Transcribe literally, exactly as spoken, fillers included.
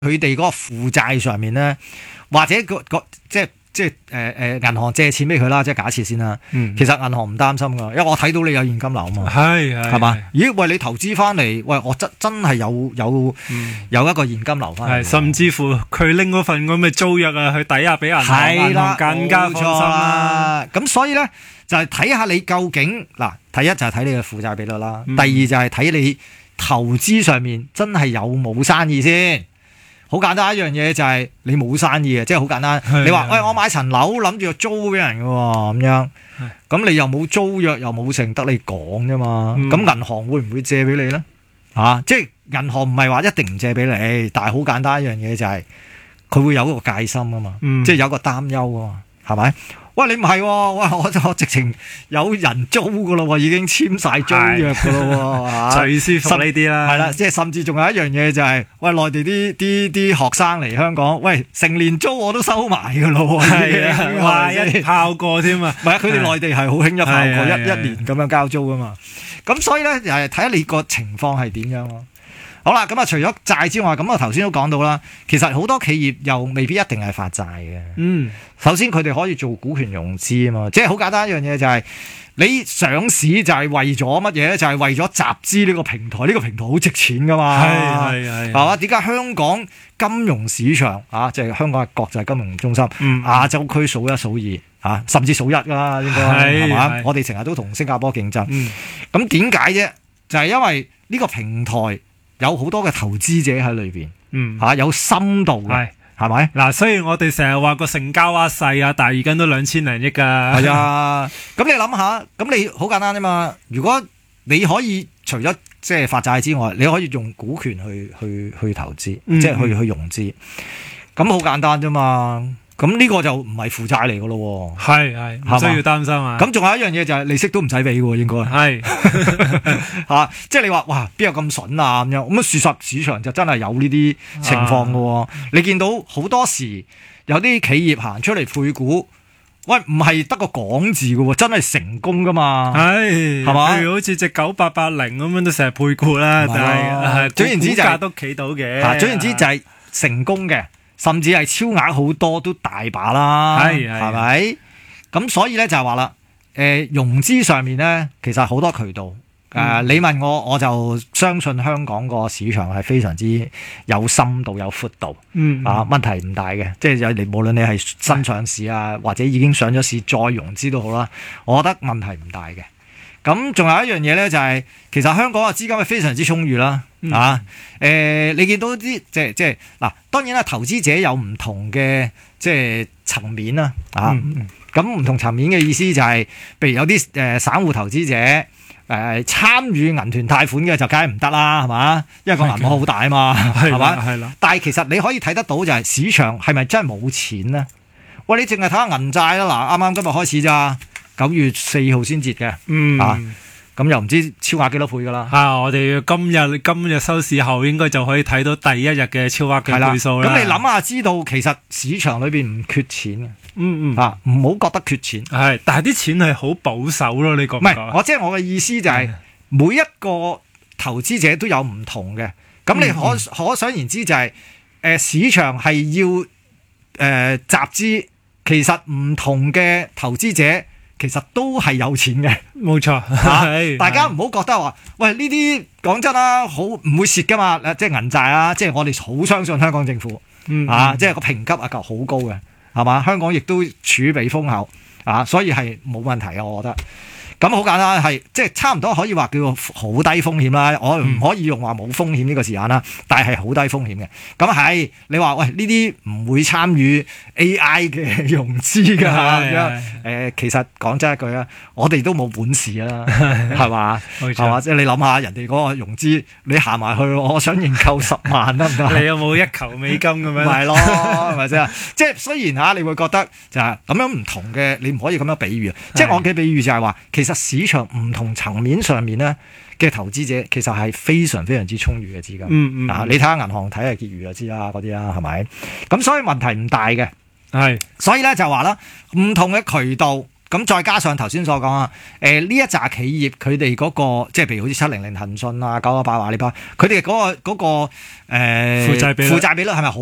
佢哋嗰個負債上面咧，或者個個即係即係誒誒銀行借錢俾佢啦，即係假設先啦。 嗯， 其實銀行唔擔心噶，因為我睇到你有現金流啊嘛。 係係係嘛？咦？喂，你投資翻嚟，喂，我真真係有有、嗯、有一個現金流翻嚟， 甚至乎佢拎嗰份咁嘅租約啊，去抵押俾銀行，銀行更加放心啦。 咁所以咧，就係睇下你究竟嗱，第一就係睇你嘅負債比率啦， 嗯、 第二就係睇你投資上面真係有冇生意先。好簡單一樣嘢就係你冇生意嘅，即係好簡單。你話喂，我買層樓諗住租俾人嘅喎，咁樣，咁你又冇租約又冇成，得你講啫嘛。咁、嗯、銀行會唔會借俾你咧？啊，即係銀行唔係話一定唔借俾你，但係好簡單一樣嘢就係、是、佢會有一個戒心啊嘛，嗯、即係有個擔憂啊嘛，係咪？喂，你唔係喎，喂，我我直情有人租噶咯喎，已經簽晒租約噶咯喎， 最舒服呢啲啦， 係啦，即係甚至仲有一樣嘢就係、是，喂，內地啲啲啲學生嚟香港，喂，成年租我都收埋噶咯喎， 係啊，哇，一炮過添啊， 唔係啊，佢哋內地係好興一炮過一一年咁樣交租噶嘛，咁所以咧，又係睇下你個情況係點樣咯。好啦，咁啊，除咗債之外，咁我頭先都講到啦，其實好多企業又未必一定係發債嘅。嗯，首先佢哋可以做股權融資啊嘛，即係好簡單一樣嘢就係、是、你上市就係為咗乜嘢咧？就係、是、為咗集資呢個平台，呢、這個平台好值錢噶嘛。係係係，係嘛？點解香港金融市場啊，即係香港係國際金融中心，嗯、亞洲區數一數二啊，甚至數一㗎啦，應該係嘛？我哋成日都同新加坡競爭。咁點解啫？就係、是、因為呢個平台有好多嘅投資者喺裏邊，嗯嚇、啊、有深度嘅，係咪？嗱， 雖然我哋成日話個成交額細啊，但係而家都兩千零億㗎。 係啊，咁你諗下，咁你好簡單啫嘛。如果你可以除咗即係發債之外，你可以用股權去去去投資，嗯、即係去去融資，咁好簡單啫嘛。咁呢個就唔係負債嚟噶咯， 係係唔需要擔心啊。咁仲有一樣嘢就係利息都唔使俾嘅，應該係嚇，即係你話哇邊有咁筍啊咁樣，咁啊事實市場就真係有呢啲情況嘅。啊、你見到好多時有啲企業行出嚟配股，喂唔係得個講字嘅，真係成功噶嘛，係係嘛？譬如好似隻九八八零咁樣都成日配股啦，但係總言之就係都企到嘅。 總言之就係成功嘅。甚至係超額好多都大把啦，係係咪？咁所以咧就係話啦，誒、呃、融資上面咧其實好多渠道。誒、呃嗯、你問我我就相信香港個市場係非常之有深度有闊度，嗯啊問題唔大嘅，即係有你無論你係新上市啊，或者已經上咗市再融資都好啦，我覺得問題唔大嘅。咁仲有一樣嘢咧，就係、是、其實香港嘅資金係非常之充裕啦，嗯、啊，誒、呃，你見到啲即係即係嗱，當然啦，投資者有唔同嘅即係層面啦，啊，咁唔、嗯、同層面嘅意思就係、是，譬如有啲誒、呃、散戶投資者誒、呃、參與銀團貸款嘅就梗係唔得啦，係嘛？因為個銀碼好大啊嘛，係嘛？係啦。但係其實你可以睇得到就係市場係咪真係冇錢咧？喂，你淨係睇下銀債啦，嗱，啱啱今日開始咋？九月四號先截嘅，嗯啊，咁又唔知超額幾多倍㗎啦。 啊，我哋今日今日收市後應該就可以睇到第一日嘅超額嘅倍數啦。 咁你諗下，知道其實市場裏邊唔缺錢嘅，嗯嗯，啊，唔好覺得缺錢， 係，但係啲錢係好保守咯，你覺唔覺？ 唔係，我即係我嘅意思就係、是、每一個投資者都有唔同嘅，咁你可、嗯嗯、可想而知就係、是，誒、呃、市場係要誒、呃、集資，其實唔同嘅投資者。其實都係有錢嘅， 冇錯。 嚇，大家唔好覺得話，喂呢啲講真啦，好唔會蝕噶嘛。即係銀債啊，即係我哋好相信香港政府，嗯、啊，即係個評級啊夠好高嘅，係嘛？香港亦都儲備豐厚啊，所以係冇問題嘅，我覺得。咁好簡單，係即係差唔多可以話叫做好低風險啦。我唔可以用話冇風險呢個時間啦，但係好低風險嘅。咁係你話喂呢啲唔會參與 A I 嘅融資㗎咁樣誒，其實講真一句啊，我哋都冇本事啦，係嘛？係嘛？即係你諗下人哋嗰個融資，你行埋去，我想認購十萬得唔得？ 你有冇一球美金咁樣？ 唔係咯，係咪先？即係雖然嚇，你會覺得就係咁樣唔同嘅，你唔可以咁樣比喻。即係我嘅比喻就係話，其實市場唔同層面上面咧嘅投資者，其實係非常非常之充裕嘅資金。嗯嗯。啊，你睇下銀行體系結餘就知啦，嗰啲啦，係咪？咁所以問題唔大嘅。係。所以咧就話啦，唔同嘅渠道， 咁再加上頭先所講啊，誒呢一紮企業佢哋嗰個即係譬如好似七零零騰訊啊、九九八阿里巴巴，佢哋嗰個嗰個誒負債比率係咪好